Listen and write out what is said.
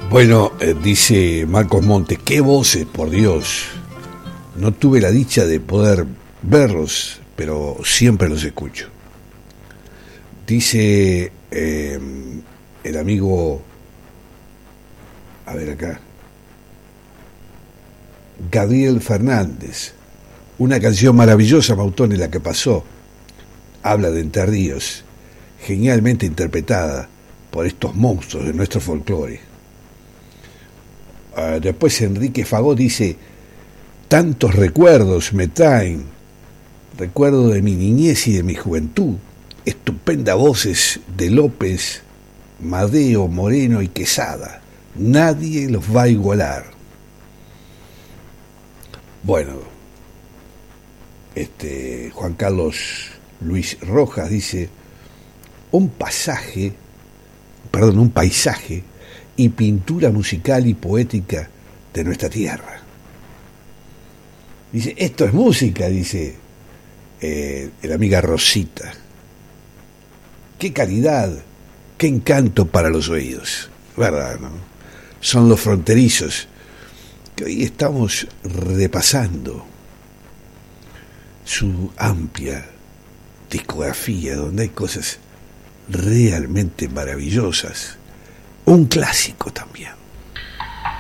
Bueno, dice Marcos Montes, qué voces, por Dios. No tuve la dicha de poder verlos, pero siempre los escucho. Dice el amigo, a ver acá, Gabriel Fernández, una canción maravillosa, Mautone, la que pasó. Habla de Entre Ríos, genialmente interpretada por estos monstruos de nuestro folclore. Después Enrique Fagó dice, tantos recuerdos me traen, recuerdo de mi niñez y de mi juventud, estupenda voces de López, Madeo, Moreno y Quesada, nadie los va a igualar. Bueno, Juan Carlos Luis Rojas dice, un paisaje y pintura musical y poética de nuestra tierra. Dice, esto es música, dice la amiga Rosita. Qué calidad, qué encanto para los oídos, ¿verdad, no? Son los fronterizos que hoy estamos repasando su amplia discografía, donde hay cosas realmente maravillosas. Un clásico también.